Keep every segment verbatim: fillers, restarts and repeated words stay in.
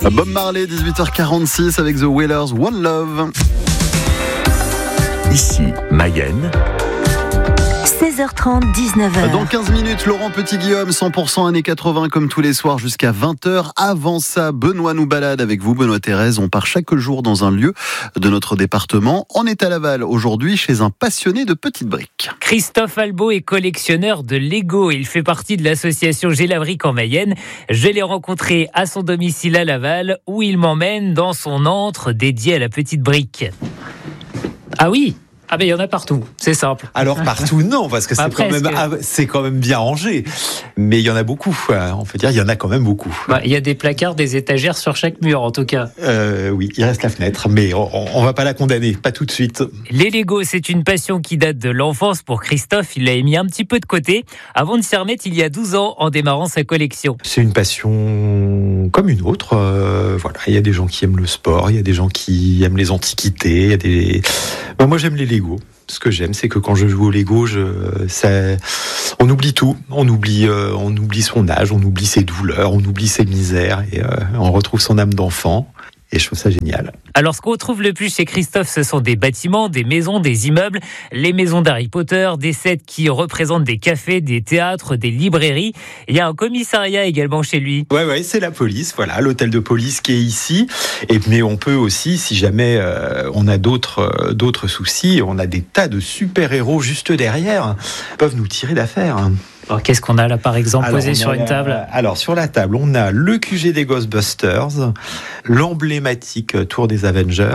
Bob Marley, dix-huit heures quarante-six avec The Wailers, One Love. Ici, Mayenne. seize heures trente, dix-neuf heures. Dans quinze minutes, Laurent Petit-Guillaume, cent pour cent années quatre-vingts comme tous les soirs jusqu'à vingt heures. Avant ça, Benoît nous balade avec vous, Benoît Thérèse. On part chaque jour dans un lieu de notre département. On est à Laval aujourd'hui chez un passionné de petites briques. Christophe Albo est collectionneur de Lego. Il fait partie de l'association Gélabrique en Mayenne. Je l'ai rencontré à son domicile à Laval où il m'emmène dans son antre dédié à la petite brique. Ah oui! Ah ben il y en a partout, c'est simple. Alors partout non, parce que c'est, Après, quand, même, que... c'est quand même bien rangé. Mais il y en a beaucoup, on peut dire, il y en a quand même beaucoup. Bah, il y a des placards, des étagères sur chaque mur en tout cas. Euh, oui, il reste la fenêtre, mais on ne va pas la condamner, pas tout de suite. Les Lego, c'est une passion qui date de l'enfance pour Christophe. Il l'a mis un petit peu de côté avant de s'y remettre il y a douze ans en démarrant sa collection. C'est une passion comme une autre. Euh, voilà, il y a des gens qui aiment le sport, il y a des gens qui aiment les antiquités, il y a des... Ben, moi j'aime les Lego. Ce que j'aime, c'est que quand je joue au Lego, je, ça, on oublie tout. On oublie, euh, on oublie son âge, on oublie ses douleurs, on oublie ses misères et euh, on retrouve son âme d'enfant. Et je trouve ça génial. Alors, ce qu'on retrouve le plus chez Christophe, ce sont des bâtiments, des maisons, des immeubles, les maisons d'Harry Potter, des sets qui représentent des cafés, des théâtres, des librairies. Il y a un commissariat également chez lui. Ouais, ouais, c'est la police, voilà, l'hôtel de police qui est ici. Et mais on peut aussi, si jamais euh, on a d'autres, euh, d'autres soucis, on a des tas de super-héros juste derrière, peuvent nous tirer d'affaire. Alors, qu'est-ce qu'on a là, par exemple, alors, posé sur une la... table ? Alors, sur la table, on a le Q G des Ghostbusters, l'emblématique Tour des Avengers,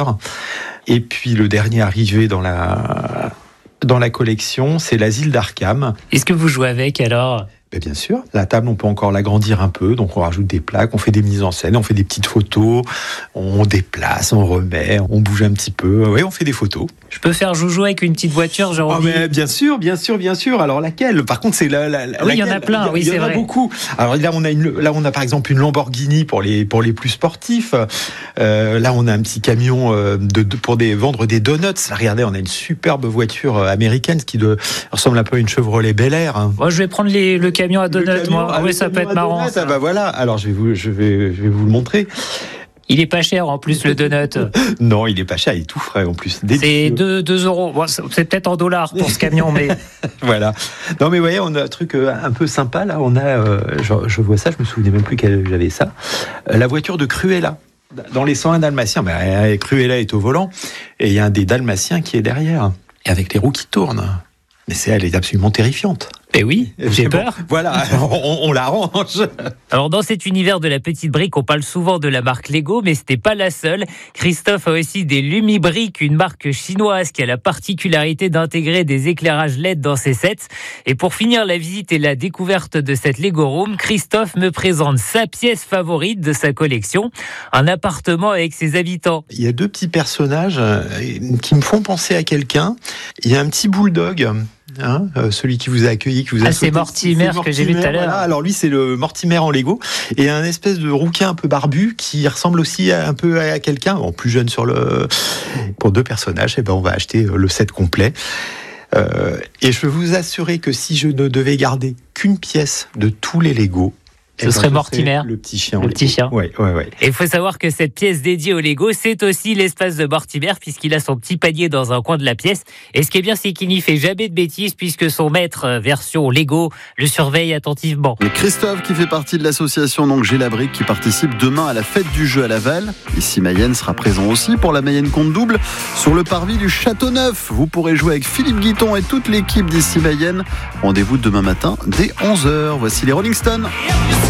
et puis le dernier arrivé dans la, dans la collection, c'est l'Asile d'Arkham. Est-ce que vous jouez avec, alors ? Ben bien sûr, la table, on peut encore l'agrandir un peu, donc on rajoute des plaques, on fait des mises en scène, on fait des petites photos, on déplace, on remet, on bouge un petit peu, oui, on fait des photos. Je peux faire joujou avec une petite voiture, j'ai envie. Oh mais bien sûr, bien sûr, bien sûr. Alors laquelle ? Par contre, c'est la, la, la oui, il y laquelle en a plein, oui, il y, c'est en a vrai. beaucoup. Alors là, on a une, là, on a par exemple une Lamborghini pour les pour les plus sportifs. Euh, là, on a un petit camion euh, de, de pour des vendre des donuts. Regardez, on a une superbe voiture américaine, ce qui de, ressemble un peu à une Chevrolet Bel Air. Hein. Moi, je vais prendre les, le camion à donuts, moi. Ah, oui, ça peut être marrant. Donuts, ah bah voilà. Alors je vais vous, je vais, je vais vous le montrer. Il est pas cher en plus le donut. Non, il est pas cher, il est tout frais en plus. C'est deux euros. Bon, c'est peut-être en dollars pour ce camion, mais voilà. Non mais vous voyez, on a un truc un peu sympa là. On a, euh, je, je vois ça, je me souvenais même plus que j'avais ça. Euh, la voiture de Cruella. Dans les cent un Dalmatiens, ben, Cruella est au volant et il y a un des Dalmatiens qui est derrière et avec les roues qui tournent. Mais c'est, elle est absolument terrifiante. Eh oui, j'ai bon, peur. Voilà, on, on l'arrange. Alors dans cet univers de la petite brique, on parle souvent de la marque Lego, mais c'était pas la seule. Christophe a aussi des Lumibriques, une marque chinoise qui a la particularité d'intégrer des éclairages L E D dans ses sets. Et pour finir la visite et la découverte de cette Lego Room, Christophe me présente sa pièce favorite de sa collection, un appartement avec ses habitants. Il y a deux petits personnages qui me font penser à quelqu'un. Il y a un petit bulldog. Hein, euh, celui qui vous a accueilli, qui vous a ah, sauté, c'est Mortimer, c'est que j'ai vu tout à l'heure. Voilà. Alors lui, c'est le Mortimer en Lego, et un espèce de rouquin un peu barbu qui ressemble aussi à, un peu à quelqu'un, bon, plus jeune sur le. Pour deux personnages, et ben on va acheter le set complet. Euh, et je peux vous assurer que si je ne devais garder qu'une pièce de tous les Lego, ce ben, serait Mortimer, le petit chien. Le petit chien. Ouais, ouais, ouais. Et il faut savoir que cette pièce dédiée au Lego, c'est aussi l'espace de Mortimer, puisqu'il a son petit panier dans un coin de la pièce. Et ce qui est bien, c'est qu'il n'y fait jamais de bêtises, puisque son maître, version Lego, le surveille attentivement. Et Christophe, qui fait partie de l'association donc Gélabrique, qui participe demain à la fête du jeu à Laval. Ici, Mayenne sera présent aussi pour la Mayenne Compte Double sur le parvis du Château-Neuf. Vous pourrez jouer avec Philippe Guiton et toute l'équipe d'ici Mayenne. Rendez-vous demain matin dès onze heures. Voici les Rolling Stones.